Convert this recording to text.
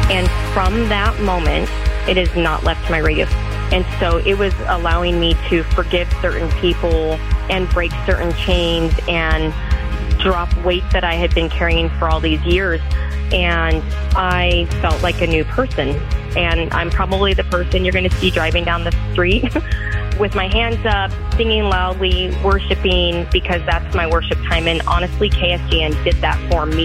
And from that moment, it has not left my radio. And so it was allowing me to forgive certain people and break certain chains and drop weight that I had been carrying for all these years. And I felt like a new person. And I'm probably the person you're going to see driving down the street with my hands up, singing loudly, worshiping, because that's my worship time. And honestly, KSGN did that for me.